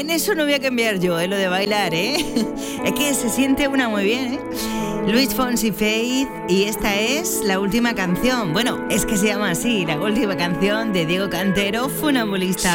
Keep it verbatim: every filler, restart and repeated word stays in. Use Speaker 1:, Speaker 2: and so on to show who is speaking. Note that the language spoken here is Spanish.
Speaker 1: En eso no voy a cambiar yo, ¿eh? Lo de bailar, ¿eh? Es que se siente una muy bien, ¿eh? Luis Fonsi, Faith, y esta es la última canción. Bueno, es que se llama así, la última canción de Diego Cantero, funambulista.